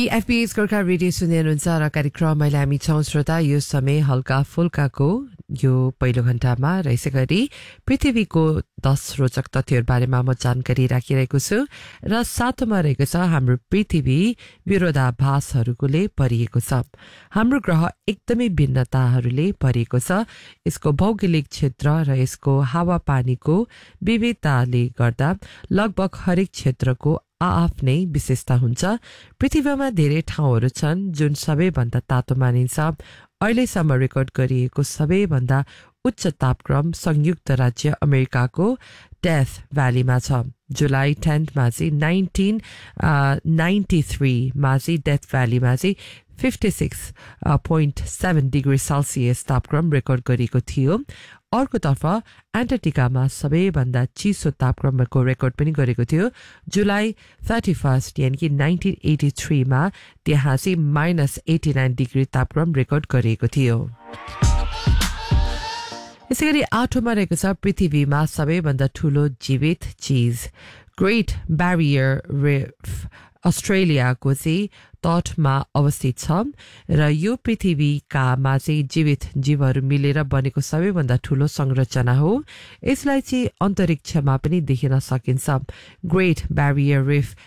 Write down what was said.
CFP's Gorkha radio सुन्दै हुनुहुन्छ र कार्यक्रम अहिले हामी छौं श्रोता यो समय हल्का फुल्काको यो पहिलो घण्टामा र यसै गरी पृथ्वीको 10 रोचक तथ्यहरू बारेमा म जानकारी राखिरहेको छु र साथमा रहेको छ हाम्रो पृथ्वी विरोधाभासहरूले भरिएको छ। हाम्रो ग्रह एकदमै भिन्नताहरूले भरिएको छ। यसको भौगोलिक क्षेत्र र यसको हावापानीको विविधताले गर्दा लगभग हरेक क्षेत्रको आफ्नै विशेषता हुन्छ। पृथ्वीमा धेरै ठाउँहरू छन् जुन सबैभन्दा तातो मानिन्छ। अहिलेसम्म रेकर्ड गरिएको सबैभन्दा उच्च तापक्रम संयुक्त राज्य अमेरिकाको डेथ भ्यालीमा छ। जुलाई 10 मा चाहिँ 1993 मा चाहिँ डेथ भ्यालीमा चाहिँ 56.7 डिग्री सेल्सियस तापक्रम रेकर्ड गरिएको थियो। अर्कोतर्फ एन्टार्क्टिकामा सबैभन्दा चिसो तापक्रमको रेकर्ड पनि गरेको थियो। जुलाई 31 यानि कि 1983 मा त्यहाँ चाहिँ -89 डिग्री तापक्रम रेकर्ड गरिएको थियो। यसैगरी 8औंमा रहेको छ पृथ्वीमा सबैभन्दा ठूलो जीवित चीज ग्रेट ब्यारियर रिफ अस्ट्रेलियाको चाहिँ तटमा अवस्थित छ र यो पृथ्वीकामा चाहिँ जीवित जीवहरू मिलेर बनेको सबैभन्दा ठूलो संरचना हो। यसलाई चाहिँ अन्तरिक्षमा पनि देखिन सकिन्छ। ग्रेट ब्यारियर रिफ